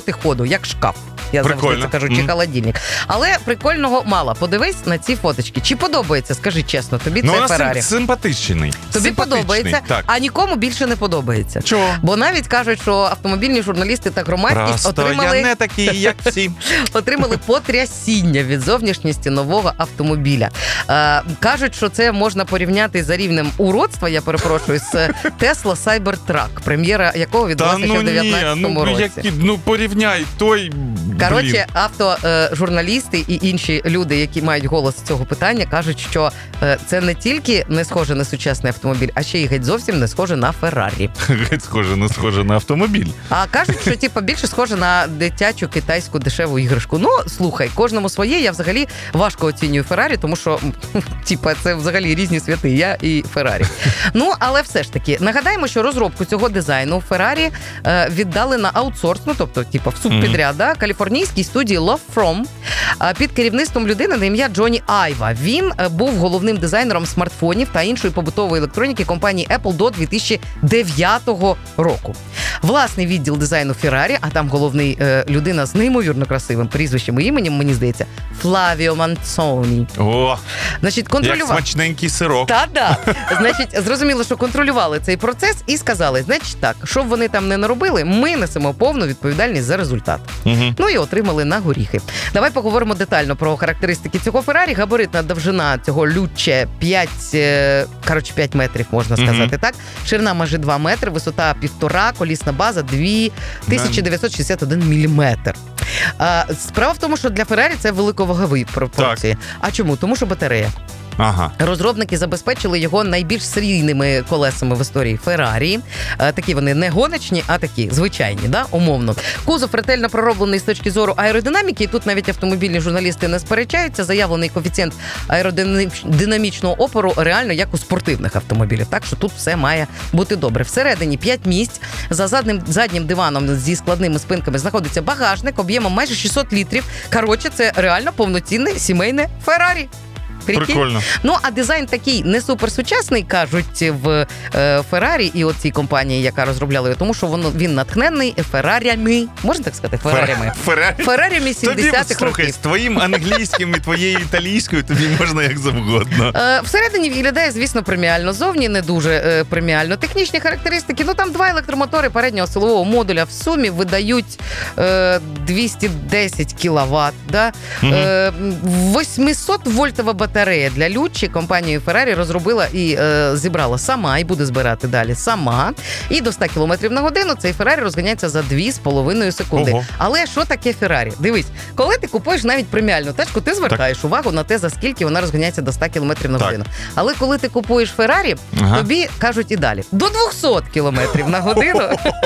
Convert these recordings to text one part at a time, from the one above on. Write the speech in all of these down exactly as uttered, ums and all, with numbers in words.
проти ходу, як шкаф. Я Прикольно. завжди це кажу, чи Мгм. холодильник. Але прикольного мало. Подивись на ці фоточки. Чи подобається, скажи чесно, тобі Ну, це вона Феррарі? сим- симпатичний. Тобі Симпатичний, подобається, так. а нікому більше не подобається. Чого? Бо навіть кажуть, що автомобільні журналісти та громадськість Просто отримали, я не такий, як всі. отримали потрясіння від зовнішності нового автомобіля. Е, кажуть, що це можна порівняти за рівнем уродства, я перепрошую, з Tesla Cybertruck, прем'єра якого Та відбулася ще ну в ні, дев'ятнадцятому ну, році. які, ну порівняй той, блін. Коротше, автожурналісти і інші люди, які мають голос з цього питання, кажуть, що е, це не тільки не схоже на сучасний автомобіль, а ще й геть зовсім не схоже на Феррарі. Геть схоже, не схоже на автомобіль. А кажуть, що типу, більше схоже на дитячу китайську дешеву іграшку. Ну, слухай, кожному своє. Я взагалі важко оцінюю Феррарі, тому що типу, це взагалі різні святи. Я і Феррарі. Ну, але все ж таки, нагадаємо, що розробку цього дизайну Феррарі е, віддали на аутсорс, ну, тобто, типу, в субпідряд, да, каліфорнійській студії Love From е, під керівництвом людини на ім'я Джоні Айва. Він е, був головним дизайнером смартфонів та іншої побутової електроніки компанії Apple до дві тисячі дев'ятого року. Власний відділ дизайну Феррарі, а там головний е, людина з неймовірно красивим прізвищем і іменем, мені здається, Флавіо Манцоні. О, Значить, як контролював. смачненький сирок. Та-да. Значить, зрозуміло, що контролювали цей процес і сказали, значить так, щоб вони там не наробили, ми несемо повну відповідальність за результат. Угу. Ну і отримали на горіхи. Давай поговоримо детально про характеристики цього Феррарі. Габаритна довжина цього Люче п'ять, е, коротше, п'ять метрів, можна сказати, Мгм. так? Ширина майже два метри, висота півтора, колісна база дві тисячі дев'ятсот шістдесят один міліметр. А, справа в тому, що для Феррарі це великовагові пропорції. А чому? Тому що батарея. Ага. Розробники забезпечили його найбільш серійними колесами в історії Феррарі. Е, Такі вони не гоночні, а такі звичайні, да? Умовно. Кузов ретельно пророблений з точки зору аеродинаміки, і тут навіть автомобільні журналісти не сперечаються. Заявлений коефіцієнт аеродинамічного опору реально як у спортивних автомобілів. Так що тут все має бути добре. Всередині п'ять місць. За задним, заднім диваном зі складними спинками знаходиться багажник об'ємом майже шістсот літрів. Коротше, це реально повноцінне сімейне Феррарі. Прикинь? Прикольно. Ну, а дизайн такий не суперсучасний, кажуть в е, Феррарі і от цій компанії, яка розробляла його, тому що воно, він натхненний Феррарями. Можна так сказати? Феррарями. Феррарі. Феррарями Тобі, сімдесятих слухай, років. з твоїм англійським і твоєю італійською тобі можна як завгодно. Е, всередині виглядає, звісно, преміально. Зовні не дуже е, преміально. Технічні характеристики, ну там два електромотори переднього силового модуля в сумі видають е, двісті десять кіловат. Да? Мгм. Е, восьмисот вольтова батарея для Лючі компанія Феррарі розробила і е, зібрала сама, і буде збирати далі сама. І до ста кілометрів на годину цей Феррарі розганяється за дві з половиною секунди. Ого. Але що таке Феррарі? Дивись, коли ти купуєш навіть преміальну тачку, ти звертаєш увагу на те, за скільки вона розганяється до ста кілометрів на Так. годину. Але коли ти купуєш Феррарі, Ага. тобі кажуть і далі. До двохсот кілометрів на годину.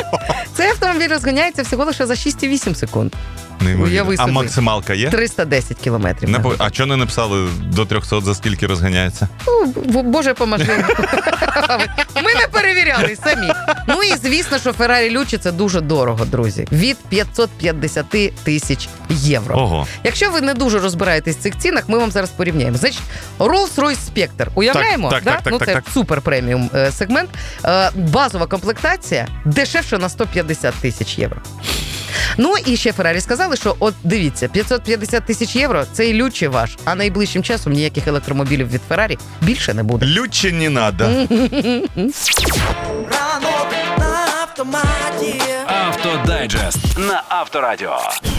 Цей автомобіль розганяється всього лише за шість цілих вісім секунд. Неймовірно. Уяви А собі. максималка є? триста десять кілометрів Не на по- годину. А чого не написали до трьохсот, за скільки розганяється? Ну, б- Боже, поможи. Ми не перевіряли самі. Ну і звісно, що Феррарі Лючі це дуже дорого, друзі. Від п'ятсот п'ятдесят тисяч євро. Ого. Якщо ви не дуже розбираєтесь в цих цінах, ми вам зараз порівняємо. Значить, Rolls-Royce Spectre. Уявляємо? Так, так, да? так, так, ну, так, це так. супер преміум е, сегмент. Е, базова комплектація дешевше на сто п'ятдесят тисяч євро. Ну і ще Феррарі сказали, що от дивіться, п'ятсот п'ятдесят тисяч євро – це і Лючі ваш, а найближчим часом ніяких електромобілів від Феррарі більше не буде. Люче не надо. Ранок на автоматі. Автодайджест на Авторадіо.